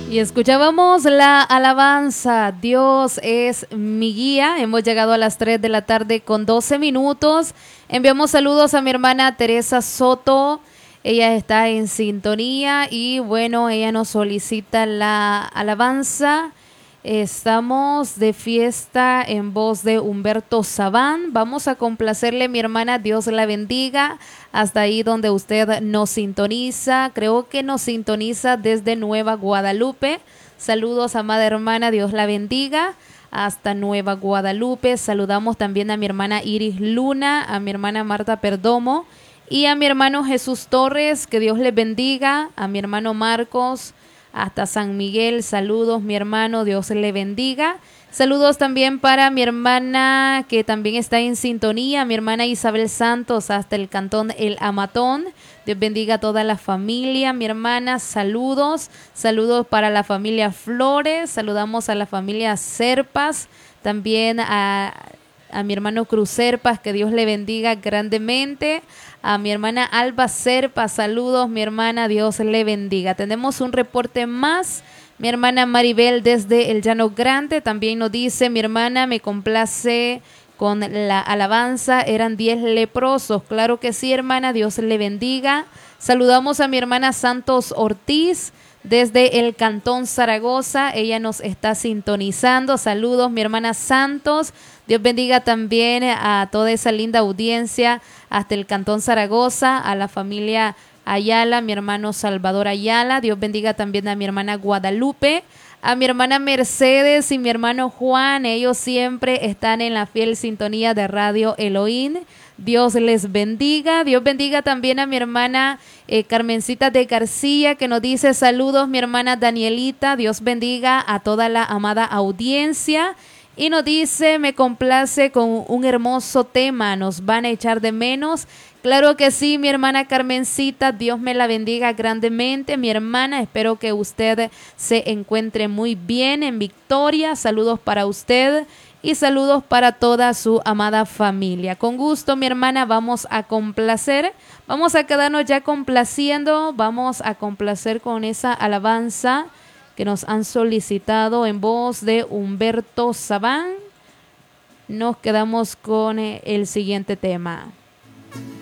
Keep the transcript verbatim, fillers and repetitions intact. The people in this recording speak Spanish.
Y escuchábamos la alabanza, Dios es mi guía. Hemos llegado a las tres de la tarde con doce minutos. Enviamos saludos a mi hermana Teresa Soto. Ella está en sintonía y bueno, ella nos solicita la alabanza. Estamos de fiesta en voz de Humberto Sabán. Vamos a complacerle, mi hermana, Dios la bendiga. Hasta ahí donde usted nos sintoniza. Creo que nos sintoniza desde Nueva Guadalupe. Saludos, amada hermana, Dios la bendiga. Hasta Nueva Guadalupe. Saludamos también a mi hermana Iris Luna, a mi hermana Marta Perdomo y a mi hermano Jesús Torres. Que Dios les bendiga. A mi hermano Marcos. Hasta San Miguel, saludos mi hermano, Dios le bendiga. Saludos también para mi hermana que también está en sintonía, mi hermana Isabel Santos hasta el cantón El Amatón. Dios bendiga a toda la familia, mi hermana, saludos. Saludos para la familia Flores, saludamos a la familia Serpas, también a, a mi hermano Cruz Serpas, que Dios le bendiga grandemente. A mi hermana Alba Serpa, saludos, mi hermana, Dios le bendiga. Tenemos un reporte más. Mi hermana Maribel desde el Llano Grande también nos dice, mi hermana, me complace con la alabanza, eran diez leprosos. Claro que sí, hermana, Dios le bendiga. Saludamos a mi hermana Santos Ortiz desde el Cantón Zaragoza. Ella nos está sintonizando. Saludos, mi hermana Santos. Dios bendiga también a toda esa linda audiencia hasta el Cantón Zaragoza, a la familia Ayala, mi hermano Salvador Ayala. Dios bendiga también a mi hermana Guadalupe, a mi hermana Mercedes y mi hermano Juan. Ellos siempre están en la fiel sintonía de Radio Elohim. Dios les bendiga. Dios bendiga también a mi hermana eh, Carmencita de García, que nos dice saludos, mi hermana Danielita. Dios bendiga a toda la amada audiencia. Y nos dice, me complace con un hermoso tema, nos van a echar de menos. Claro que sí, mi hermana Carmencita, Dios me la bendiga grandemente. Mi hermana, espero que usted se encuentre muy bien, en victoria. Saludos para usted y saludos para toda su amada familia. Con gusto, mi hermana, vamos a complacer. Vamos a quedarnos ya complaciendo, vamos a complacer con esa alabanza que nos han solicitado en voz de Humberto Sabán. Nos quedamos con el siguiente tema.